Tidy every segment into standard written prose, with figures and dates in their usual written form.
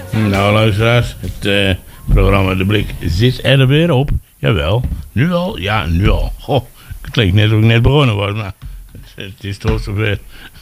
Nou, luisteraars, het programma De Blik zit er weer op. Jawel, nu al? Ja, nu al. Goh, het leek net of ik net begonnen was, maar het is toch zover.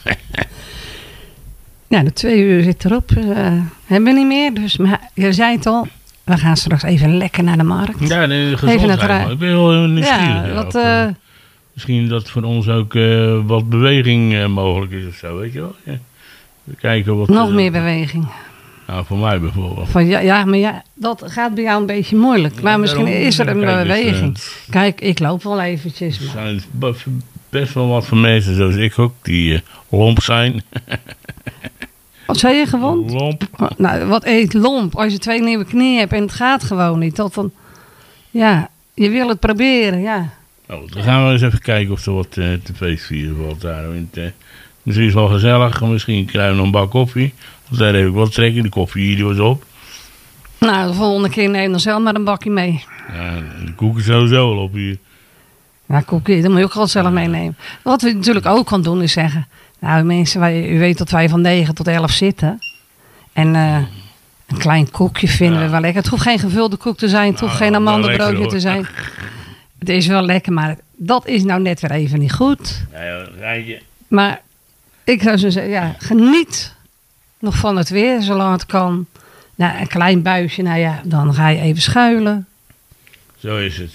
Ja, de 2 uur zit erop. Hebben we niet meer, dus maar je zei het al. We gaan straks even lekker naar de markt. Ja, de gezondheid. Ik ben wel nieuwsgierig. Ja, misschien dat voor ons ook wat beweging mogelijk is of zo, weet je wel. Ja. We kijken wat, nog meer beweging. Nou, voor mij bijvoorbeeld. Maar dat gaat bij jou een beetje moeilijk. Maar misschien is er een beweging. Kijk, ik loop wel eventjes. Er zijn best wel wat van mensen zoals ik ook, die lomp zijn. Wat zei je, gewond? Lomp. Nou, wat eet lomp? Als je 2 nieuwe knieën hebt en het gaat gewoon niet. Dan, ja, je wil het proberen, ja. Nou, dan gaan we eens even kijken of er wat te feestvieren valt daar. Misschien is het wel gezellig, misschien krijgen we nog een bak koffie. Of daar heb ik wat trekken, de koffie die was op. Nou, de volgende keer neem dan zelf maar een bakje mee. Ja, de koek is sowieso wel op hier. Ja, koekje, dat moet je ook gewoon zelf meenemen. Wat we natuurlijk ook kan doen is zeggen... Nou mensen, u weet dat wij van 9 tot 11 zitten. En een klein koekje vinden we wel lekker. Het hoeft geen gevulde koek te zijn. Het hoeft geen amandelbroodje te zijn. Het is wel lekker, maar dat is nou net weer even niet goed. Ja, rijtje. Maar ik zou zo zeggen, ja, geniet nog van het weer zolang het kan. Nou, een klein buisje, nou ja, dan ga je even schuilen. Zo is het.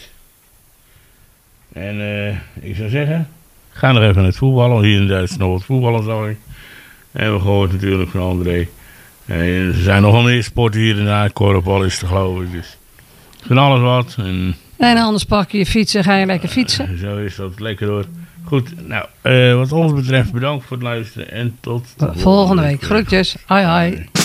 En ik zou zeggen, ga nog even naar het voetballen. Hier in Duitsland nog wat voetballen, zag ik. En we gehoord natuurlijk van André. En er zijn nogal meer sporten hier en daar. Korfbal is te geloof ik. Dus van alles wat. En anders pak je je fiets en ga je lekker fietsen. Zo is dat, lekker hoor. Goed, nou, wat ons betreft bedankt voor het luisteren. En tot volgende week. Groetjes. Hoi hoi.